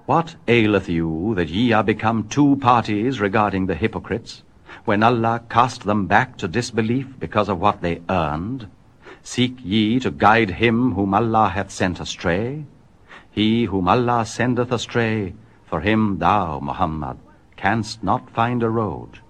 What aileth you, that ye are become two parties regarding the hypocrites, when Allah cast them back to disbelief because of what they earned? Seek ye to guide him whom Allah hath sent astray? He whom Allah sendeth astray, for him thou, Muhammad, canst not find a road.